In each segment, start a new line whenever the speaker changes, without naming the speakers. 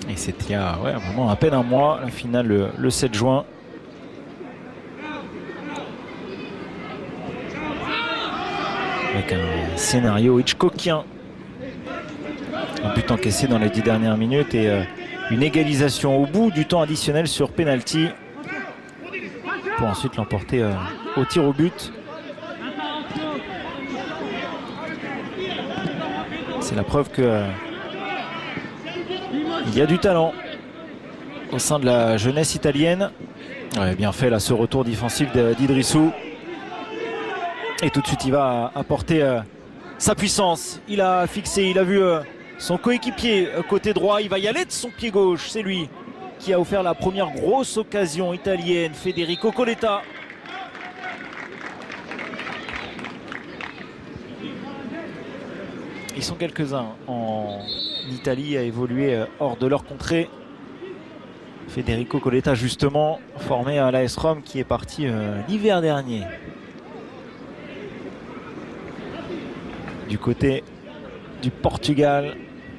Et c'était il y a vraiment à peine un mois, la finale le 7 juin. Avec un scénario Hitchcockien. Un but encaissé dans les 10 dernières minutes et une égalisation au bout du temps additionnel sur penalty. Pour ensuite l'emporter au tir au but. C'est la preuve que il y a du talent au sein de la jeunesse italienne. Ouais, bien fait là ce retour défensif d'Idrissou. Et tout de suite il va apporter sa puissance. Il a fixé, il a vu son coéquipier côté droit. Il va y aller de son pied gauche. C'est lui qui a offert la première grosse occasion italienne, Federico Coletta. Ils sont quelques-uns en Italie à évoluer hors de leur contrée. Federico Coletta justement formé à l'AS Rome qui est parti l'hiver dernier. Du côté du Portugal.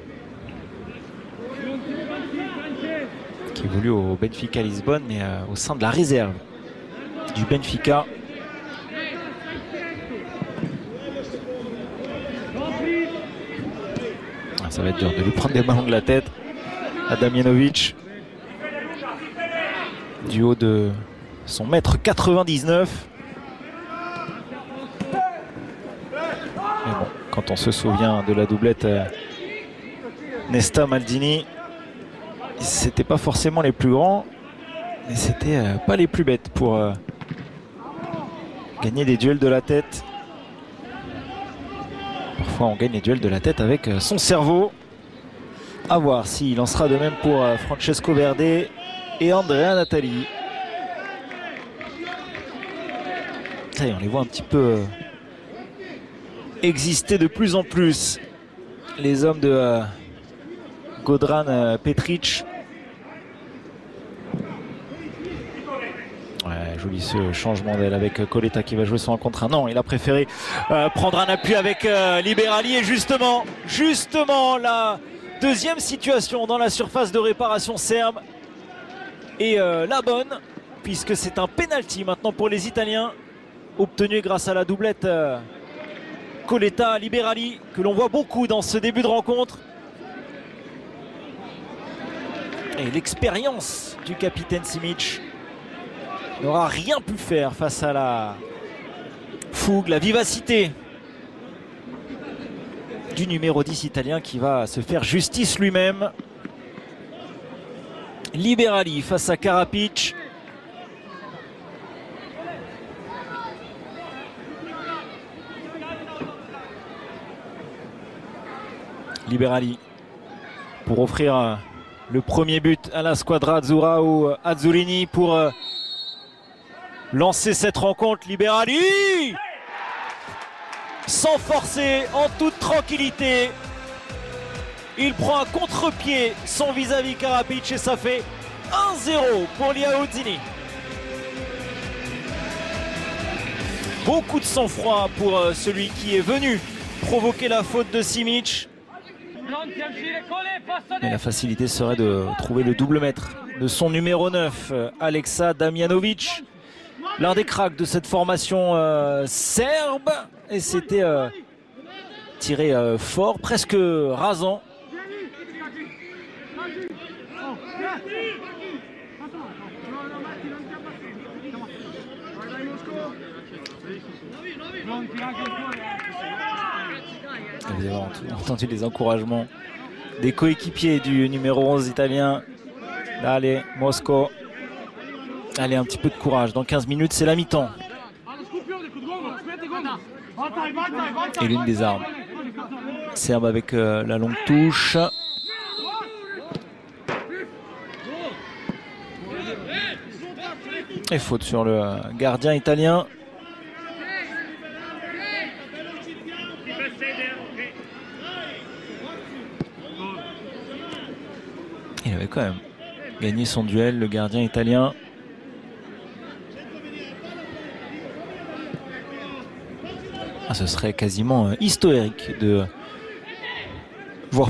Qui évolue au Benfica Lisbonne mais au sein de la réserve du Benfica. Ça va être dur de lui prendre des ballons de la tête à Damjanovic. Du haut de son mètre 99. Mais bon, quand on se souvient de la doublette Nesta Maldini, c'était pas forcément les plus grands, mais c'était pas les plus bêtes pour gagner des duels de la tête. Parfois on gagne les duels de la tête avec son cerveau. À voir s'il en sera de même pour Francesco Verde et Andrea Natali. Ça y est, on les voit un petit peu exister de plus en plus. Les hommes de Godran Petric. Ouais, joli ce changement d'aile avec Coletta qui va jouer son 1 contre 1. Non, il a préféré prendre un appui avec Liberali. Et justement la deuxième situation dans la surface de réparation serbe. Et la bonne, puisque c'est un penalty maintenant pour les Italiens. Obtenu grâce à la doublette Coletta-Liberali, que l'on voit beaucoup dans ce début de rencontre. Et l'expérience du capitaine Simic n'aura rien pu faire face à la fougue, la vivacité du numéro 10 italien qui va se faire justice lui-même. Liberali face à Karapic. Liberali pour offrir le premier but à la squadra Azzurra ou Azzurini pour lancer cette rencontre. Liberali sans forcer, en toute tranquillité, il prend un contre-pied son vis-à-vis Karapic et ça fait 1-0 pour Liaozzini. Beaucoup de sang-froid pour celui qui est venu provoquer la faute de Simic. Mais la facilité serait de trouver le double maître de son numéro 9, Alexa Damjanovic. L'un des cracks de cette formation serbe. Et c'était tiré fort, presque rasant. Vous avez entendu les encouragements des coéquipiers du numéro 11 italien. Là, allez, Mosco. Allez, un petit peu de courage. Dans 15 minutes, c'est la mi-temps. Et l'une des armes serbe avec la longue touche. Et faute sur le gardien italien. Il avait quand même gagné son duel, le gardien italien. Ah, ce serait quasiment historique de